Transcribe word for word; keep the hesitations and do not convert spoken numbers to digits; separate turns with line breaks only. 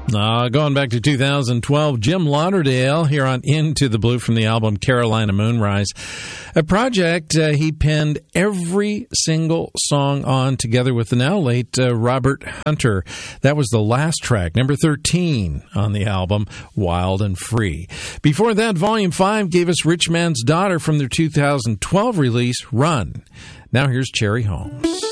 Uh, going back to two thousand twelve, Jim Lauderdale here on Into the Blue from the album Carolina Moonrise, a project uh, he penned every single song on together with the now late uh, Robert Hunter. That was the last track, number thirteen on the album, Wild and Free. Before that, Volume five gave us Rich Man's Daughter from their two thousand twelve release, Run. Now here's Cherry Holmes.